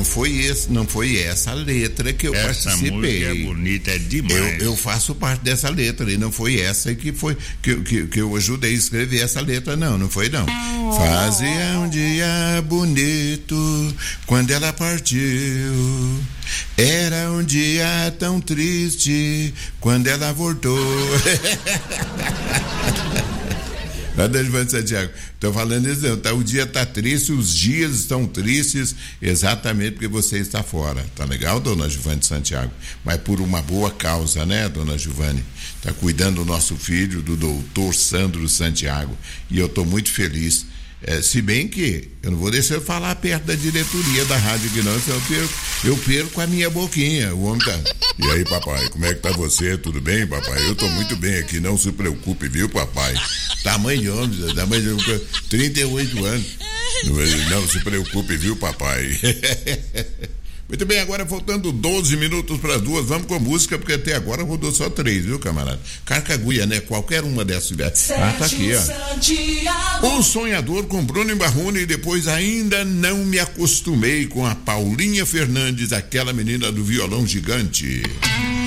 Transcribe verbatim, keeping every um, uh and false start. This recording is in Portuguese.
não foi esse, não foi essa letra que eu essa participei. Essa música é bonita, é demais. Eu, eu faço parte dessa letra e não foi essa que foi que, que, que eu ajudei a escrever essa letra, não, não foi não. Fazia um dia bonito quando ela partiu. Era um dia tão triste quando ela voltou. Lá da Giovanni Santiago. Estou falando isso, não. Tá, o dia está triste, os dias estão tristes, exatamente porque você está fora. Tá legal, dona Giovanni Santiago? Mas por uma boa causa, né, dona Giovanni? Está cuidando do nosso filho, do doutor Sandro Santiago. E eu estou muito feliz. É, se bem que eu não vou deixar eu falar perto da diretoria da rádio aqui não, senão eu perco, eu perco a minha boquinha. O homem tá. E aí, papai, como é que tá você? Tudo bem, papai? Eu tô muito bem aqui, não se preocupe, viu, papai? Tamanho de homem, tamanho de trinta e oito anos. Não, não se preocupe, viu, papai? Muito bem, agora faltando doze minutos para as duas, vamos com a música, porque até agora rodou só três, viu, camarada? Carcaguia, né? Qualquer uma dessas. Ah, tá aqui, ó. Um Sonhador com Bruno Barrone e depois ainda não me acostumei com a Paulinha Fernandes, aquela menina do violão gigante.